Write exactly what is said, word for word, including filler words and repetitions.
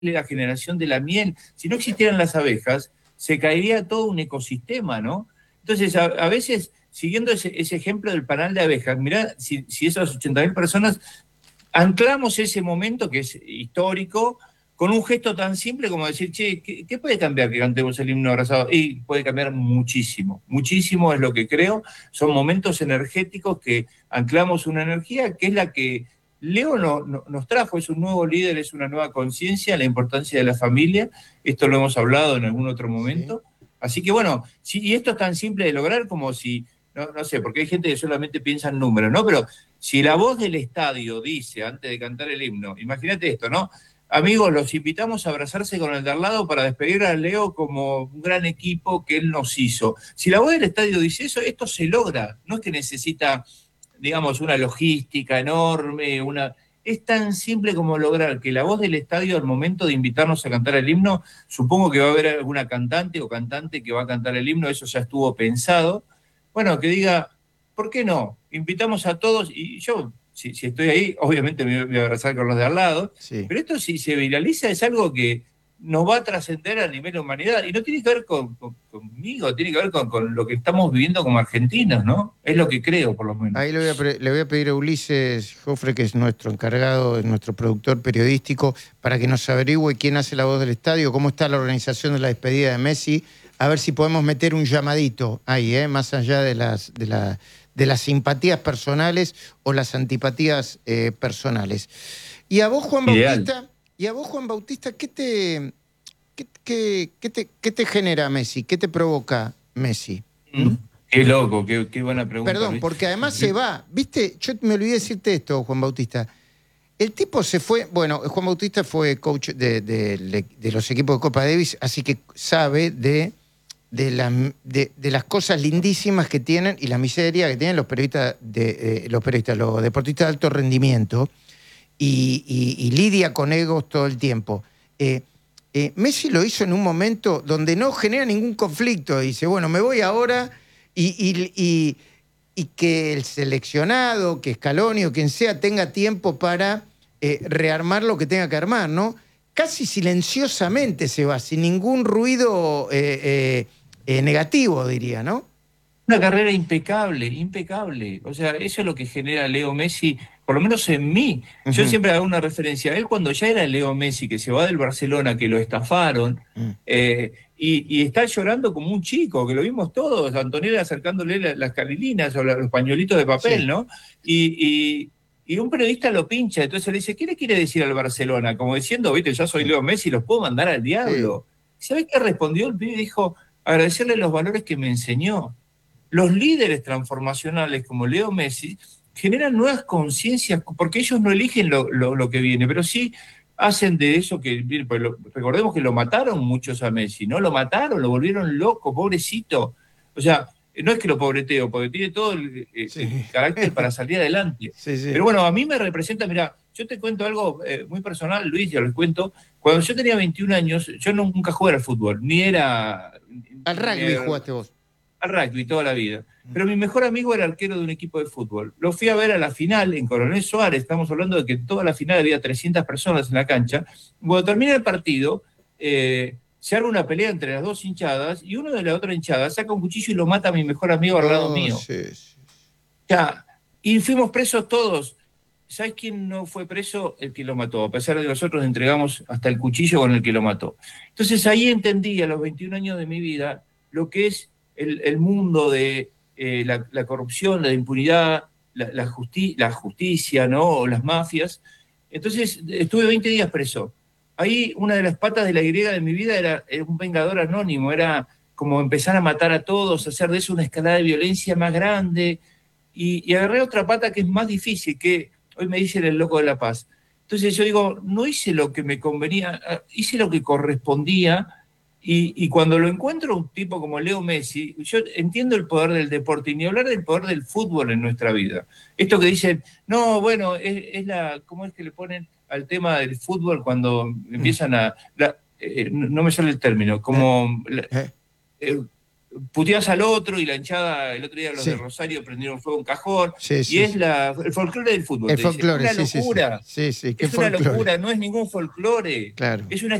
la generación de la miel. Si no existieran las abejas, se caería todo un ecosistema, ¿no? Entonces, a, a veces, siguiendo ese, ese ejemplo del panal de abejas, mirá, si, si esas ochenta mil personas anclamos ese momento que es histórico con un gesto tan simple como decir, che, ¿qué, qué puede cambiar que cantemos el himno abrazado? Y puede cambiar muchísimo, muchísimo es lo que creo. Son momentos energéticos que anclamos una energía que es la que Leo no, no, nos trajo, es un nuevo líder, es una nueva conciencia, la importancia de la familia, esto lo hemos hablado en algún otro momento. Sí. Así que bueno, sí, y esto es tan simple de lograr como si, no, no sé, porque hay gente que solamente piensa en números, ¿no? Pero si la voz del estadio dice, antes de cantar el himno, imagínate esto, ¿no? Amigos, los invitamos a abrazarse con el de al lado para despedir a Leo como un gran equipo que él nos hizo. Si la voz del estadio dice eso, esto se logra. No es que necesita, digamos, una logística enorme, una... Es tan simple como lograr que la voz del estadio al momento de invitarnos a cantar el himno, supongo que va a haber alguna cantante o cantante que va a cantar el himno, eso ya estuvo pensado. Bueno, que diga, ¿por qué no? Invitamos a todos y yo... Si, si estoy ahí, obviamente me voy a abrazar con los de al lado, sí. Pero esto si se viraliza es algo que nos va a trascender a nivel de humanidad y no tiene que ver con, con, conmigo, tiene que ver con, con lo que estamos viviendo como argentinos, ¿no? Es lo que creo, por lo menos. Ahí le voy a, le voy a pedir a Ulises Jofre, que es nuestro encargado, nuestro productor periodístico, para que nos averigüe quién hace la voz del estadio, cómo está la organización de la despedida de Messi, a ver si podemos meter un llamadito ahí, ¿eh? Más allá de las... De la, de las simpatías personales o las antipatías eh, personales. Y a vos, Juan Ideal. Bautista, y a vos, Juan Bautista, ¿qué te, qué, qué, qué te, qué te genera Messi? ¿Qué te provoca Messi? Mm, qué loco, qué, qué buena pregunta. Perdón, Luis. porque además se va. ¿Viste? Yo me olvidé decirte esto, Juan Bautista. El tipo se fue, bueno, Juan Bautista fue coach de, de, de, de los equipos de Copa Davis, así que sabe de... De, la, de, de las cosas lindísimas que tienen y la miseria que tienen los periodistas, de, eh, los periodistas, los deportistas de alto rendimiento y, y, y lidia con egos todo el tiempo. Eh, eh, Messi lo hizo en un momento donde no genera ningún conflicto. Dice, bueno, me voy ahora y, y, y, y que el seleccionado, que Scaloni o quien sea, tenga tiempo para eh, rearmar lo que tenga que armar, ¿no? Casi silenciosamente se va, sin ningún ruido eh, eh, eh, negativo, diría, ¿no? Una carrera impecable, impecable. O sea, eso es lo que genera Leo Messi, por lo menos en mí. Uh-huh. Yo siempre hago una referencia a él cuando ya era Leo Messi, que se va del Barcelona, que lo estafaron, uh-huh. eh, y, y está llorando como un chico, que lo vimos todos, Antonella acercándole las, las carilinas o los pañuelitos de papel, sí. ¿no? Y... y Y un periodista lo pincha, entonces le dice, ¿qué le quiere decir al Barcelona? Como diciendo, viste, yo soy Leo Messi, los puedo mandar al diablo. Sí. ¿Sabés qué respondió el pibe? Dijo, agradecerle los valores que me enseñó. Los líderes transformacionales como Leo Messi generan nuevas conciencias, porque ellos no eligen lo, lo, lo que viene, pero sí hacen de eso que, pues lo, recordemos que lo mataron muchos a Messi, ¿no? Lo mataron, lo volvieron loco, pobrecito. O sea, no es que lo pobreteo, porque tiene todo el, sí. el carácter para salir adelante. Sí, sí. Pero bueno, a mí me representa, mira, yo te cuento algo eh, muy personal, Luis, ya les cuento. Cuando yo tenía veintiún años, yo no, nunca jugué al fútbol, ni era... Al rugby era, jugaste vos. Al rugby toda la vida. Pero mi mejor amigo era arquero de un equipo de fútbol. Lo fui a ver a la final en Coronel Suárez, estamos hablando de que en toda la final había trescientas personas en la cancha. Cuando termina el partido... Eh, se arma una pelea entre las dos hinchadas y uno de la otra hinchada saca un cuchillo y lo mata a mi mejor amigo al lado oh, mío. Sí, sí. Ya, y fuimos presos todos. ¿Sabes quién no fue preso? El que lo mató. A pesar de que nosotros entregamos hasta el cuchillo con el que lo mató. Entonces ahí entendí a los veintiún años de mi vida lo que es el, el mundo de eh, la, la corrupción, la impunidad, la, la, justi la justicia, ¿no? O las mafias. Entonces estuve veinte días preso. Ahí una de las patas de la griega de mi vida era, era un vengador anónimo, era como empezar a matar a todos, hacer de eso una escalada de violencia más grande, y, y agarré otra pata que es más difícil, que hoy me dicen el loco de la paz. Entonces yo digo, no hice lo que me convenía, hice lo que correspondía, y, y cuando lo encuentro un tipo como Leo Messi, yo entiendo el poder del deporte, y ni hablar del poder del fútbol en nuestra vida. Esto que dicen, no, bueno, es, es la, ¿cómo es que le ponen al tema del fútbol cuando empiezan a... La, eh, no me sale el término, como... La, eh, puteás al otro y la hinchada, el otro día los Sí. de Rosario prendieron fuego a un cajón. Sí, sí, y es sí. la, el folclore del fútbol. El te dicen. folclore, Una sí, sí, sí. locura. Sí, sí, qué Es una folclore. locura, no es ningún folclore. Claro. Es una